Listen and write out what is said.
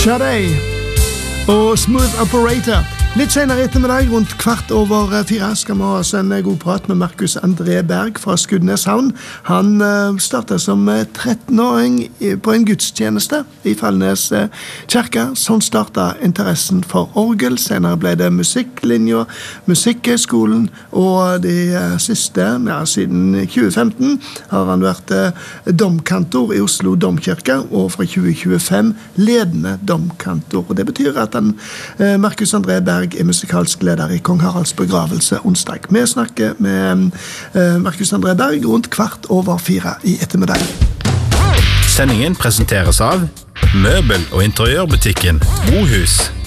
Sade og Smooth Operator. Litt senere ettermiddag, rundt 3:15, skal vi ha oss en god prat med Markus André Berg fra Skudeneshavn. Han startet som 13-åring på en gudstjeneste i Fallnes kirke. Sånn startet interessen for orgel. Senere ble det musikklinja, musikkskolen, og de siste, siden 2015, har han vært domkantor i Oslo Domkirke, og fra 2025 ledende domkantor. Og det betyr at Markus André Berg er musikalsk leder i Kong Haralds begravelse onsdag. Vi snakker med Markus André Berg rundt 3:15 i ettermiddag. Sendingen presenteres av Møbel- og interiørbutikken Mohus.